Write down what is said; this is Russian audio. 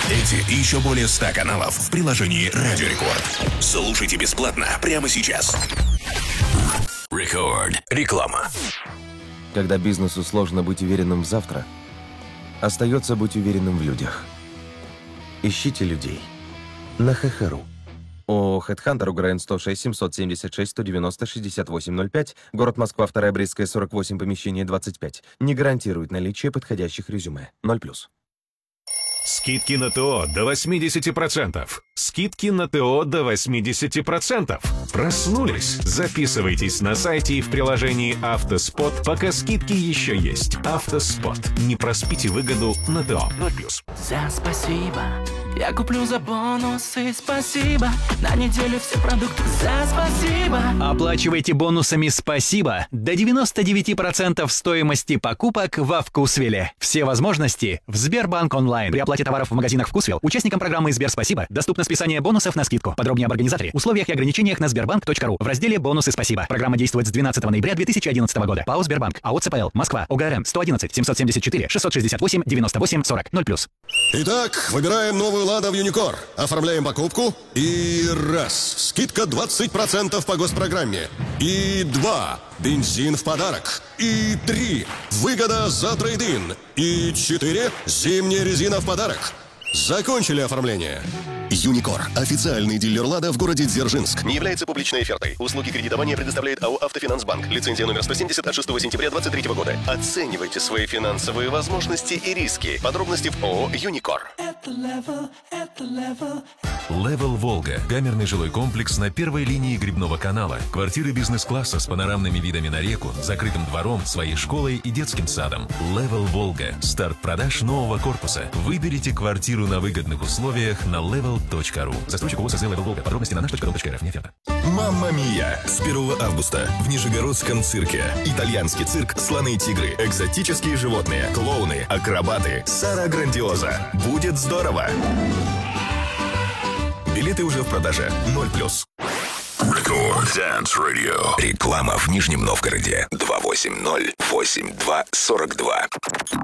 Эти и еще более 100 каналов в приложении Радио Рекорд. Слушайте бесплатно прямо сейчас. Рекорд. Реклама. Когда бизнесу сложно быть уверенным в завтра, остается быть уверенным в людях. Ищите людей на ХХРУ. ООО «Хедхантер», УГРН 106 776 190 6805, город Москва, 2 Брестская, 48, помещение 25. Не гарантирует наличие подходящих резюме. 0+. Скидки на ТО до 80%. Скидки на ТО до 80%. Проснулись? Записывайтесь на сайте и в приложении «Автоспот», пока скидки еще есть. «Автоспот». Не проспите выгоду на ТО. 0+. За спасибо. Я куплю за бонусы, спасибо. На неделю все продукты за спасибо. Оплачивайте бонусами «Спасибо» до 99% стоимости покупок во Вкусвилле. Все возможности в Сбербанк онлайн. При оплате товаров в магазинах Вкусвилл участникам программы «Сберспасибо» доступно списание бонусов на скидку. Подробнее об организаторе, условиях и ограничениях на sberbank.ru в разделе «Бонусы спасибо». Программа действует с 12 ноября 2011 года. ПАО «Сбербанк». АО «ЦПЛ». Москва. ОГРН 111 774 668 98 40 0+. Итак, выбираем новую «Лада» в Юникор. Оформляем покупку. И раз. Скидка 20% по госпрограмме. И 2. Бензин в подарок. И 3. Выгода за трейд-ин. И 4. Зимняя резина в подарок. Закончили оформление. Юникор. Официальный дилер «Лада» в городе Дзержинск. Не является публичной офертой. Услуги кредитования предоставляет АО «Автофинансбанк». Лицензия номер 170 от 6 сентября 2023 года. Оценивайте свои финансовые возможности и риски. Подробности в ООО «Юникор». Level Волга. Камерный жилой комплекс на первой линии Грибного канала. Квартиры бизнес-класса с панорамными видами на реку, закрытым двором, своей школой и детским садом. Level Волга. Старт продаж нового корпуса. Выберите квартиру на выгодных условиях на level.ru. Застройщик ООО «СЗ Level Волга». Подробности на nаш.com.rf. Не оферта. «Мамма Мия» с 1 августа в Нижегородском цирке. Итальянский цирк, слоны и тигры, экзотические животные, клоуны, акробаты. Сара Грандиоза. Будет здорово! Билеты уже в продаже. 0+. Рекорд Dance Radio. Реклама в Нижнем Новгороде. 280-82-42.